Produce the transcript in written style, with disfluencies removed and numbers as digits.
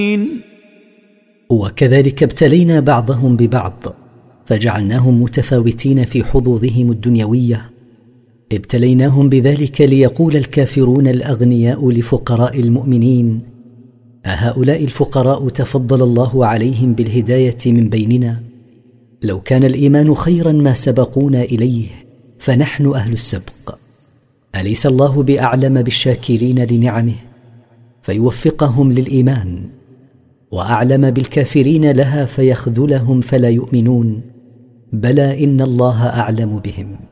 وكذلك ابتلينا بعضهم ببعض فجعلناهم متفاوتين في حظوظهم الدنيوية. ابتليناهم بذلك ليقول الكافرون الأغنياء لفقراء المؤمنين: أهؤلاء الفقراء تفضل الله عليهم بالهداية من بيننا؟ لو كان الإيمان خيرا ما سبقونا إليه، فنحن أهل السبق. أليس الله بأعلم بالشاكرين لنعمه فيوفقهم للإيمان، وأعلم بالكافرين لها فيخذلهم فلا يؤمنون؟ بلى إن الله أعلم بهم.